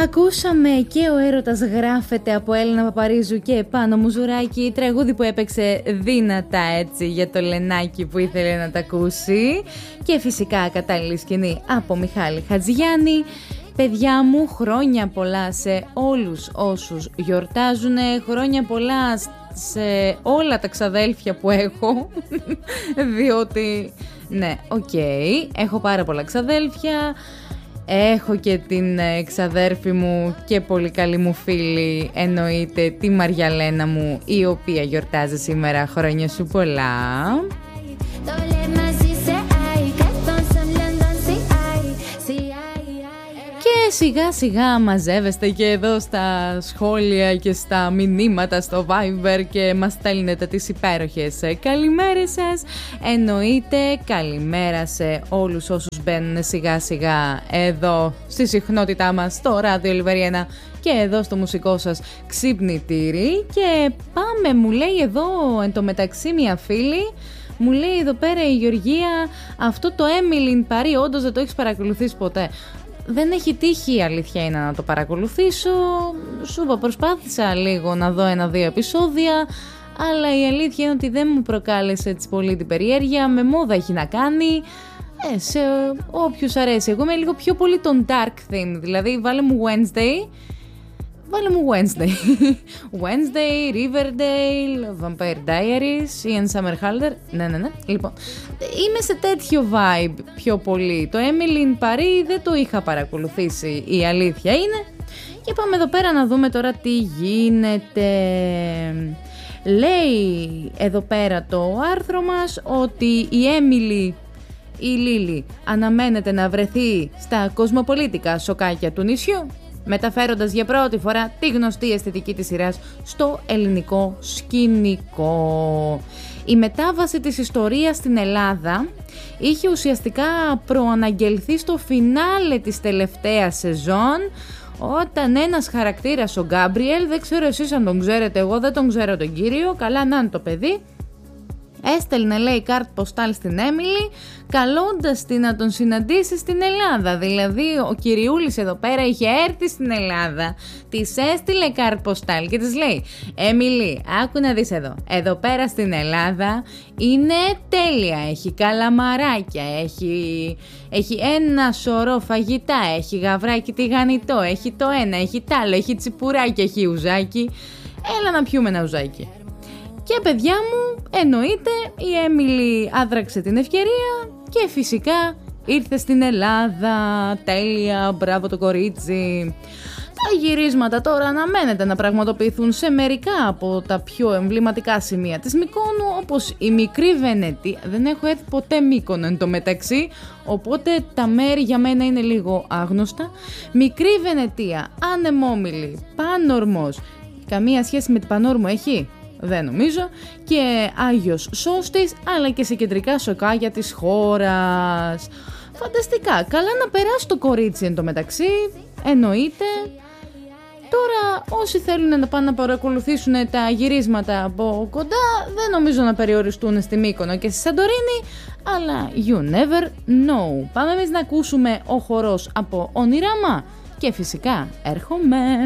Ακούσαμε και ο έρωτας γράφεται από Έλληνα Παπαρίζου και Πάνο Μουζουράκη, τραγούδι που έπαιξε δυνατά έτσι για το Λενάκι που ήθελε να τα ακούσει, και φυσικά κατάλληλη σκηνή από Μιχάλη Χατζηγιάννη. Παιδιά μου, χρόνια πολλά σε όλους όσους γιορτάζουν, χρόνια πολλά σε όλα τα ξαδέλφια που έχω, διότι ναι, έχω πάρα πολλά ξαδέλφια. Έχω και την ξαδέρφη μου και πολύ καλή μου φίλη, εννοείται τη Μαριαλένα μου, η οποία γιορτάζει σήμερα, χρόνια σου πολλά. Και σιγά σιγά μαζεύεστε και εδώ στα σχόλια και στα μηνύματα στο Viber και μας στέλνετε τις υπέροχες καλημέρες σας. Εννοείται καλημέρα σε όλους όσους μπαίνουν σιγά σιγά εδώ στη συχνότητά μας στο ράδιο Λιβεριένα και εδώ στο μουσικό σας ξυπνητήρι. Και πάμε, μου λέει εδώ εν τω μεταξύ μια φίλη, μου λέει εδώ πέρα η Γεωργία, αυτό το Emily in Paris όντως δεν το έχεις παρακολουθήσει ποτέ? Δεν έχει τύχει, η αλήθεια είναι, να το παρακολουθήσω. Σου είπα, προσπάθησα λίγο να δω 1-2 επεισόδια, αλλά η αλήθεια είναι ότι δεν μου προκάλεσε έτσι πολύ την περιέργεια. Με μόδα έχει να κάνει, σε όποιους αρέσει. Εγώ είμαι λίγο πιο πολύ τον dark theme, δηλαδή βάλε μου Wednesday, Wednesday, Riverdale, Vampire Diaries, Ian Somerhalder. Ναι. Λοιπόν, είμαι σε τέτοιο vibe πιο πολύ. Το Emily in Paris δεν το είχα παρακολουθήσει, η αλήθεια είναι. Και πάμε εδώ πέρα να δούμε τώρα τι γίνεται. Λέει εδώ πέρα το άρθρο μας ότι η Emily, η Λίλη, αναμένεται να βρεθεί στα κοσμοπολίτικα σοκάκια του νησιού, μεταφέροντας για πρώτη φορά τη γνωστή αισθητική της σειράς στο ελληνικό σκηνικό. Η μετάβαση της ιστορίας στην Ελλάδα είχε ουσιαστικά προαναγγελθεί στο φινάλε της τελευταίας σεζόν, όταν ένας χαρακτήρας, ο Γκάμπριελ, δεν ξέρω εσείς αν τον ξέρετε, εγώ δεν τον ξέρω τον κύριο, καλά να είναι το παιδί, έστελνε, λέει, κάρτ ποστάλ στην Έμιλι, καλώντας την να τον συναντήσει στην Ελλάδα. Δηλαδή ο κυριούλης εδώ πέρα είχε έρθει στην Ελλάδα, της έστειλε κάρτ ποστάλ και της λέει, Έμιλι, άκου να δεις εδώ πέρα στην Ελλάδα είναι τέλεια, έχει καλαμαράκια, έχει ένα σωρό φαγητά, έχει γαβράκι τηγανιτό, έχει το ένα, έχει τ' άλλο, έχει τσιπουράκι, έχει ουζάκι, έλα να πιούμε ένα ουζάκι. Και παιδιά μου, εννοείται, η Έμιλι άδραξε την ευκαιρία και φυσικά ήρθε στην Ελλάδα. Τέλεια, μπράβο το κορίτσι. Τα γυρίσματα τώρα αναμένεται να πραγματοποιηθούν σε μερικά από τα πιο εμβληματικά σημεία της Μυκόνου, όπως η Μικρή Βενετία. Δεν έχω έρθει ποτέ Μύκονο εν τω μεταξύ, οπότε τα μέρη για μένα είναι λίγο άγνωστα. Μικρή Βενετία, Ανεμόμυλη, Πανορμός. Καμία σχέση με την Πανόρμο έχει? Δεν νομίζω. Και Άγιος Σώστης, αλλά και σε κεντρικά σοκάκια της χώρας. Φανταστικά. Καλά να περάσει το κορίτσι εν τω μεταξύ, εννοείται. Τώρα όσοι θέλουν να πάνε να παρακολουθήσουν τα γυρίσματα από κοντά, δεν νομίζω να περιοριστούν στη Μύκονο και στη Σαντορίνη, αλλά you never know. Πάμε εμείς να ακούσουμε ο χορός από Ονειράμα και φυσικά έρχομαι.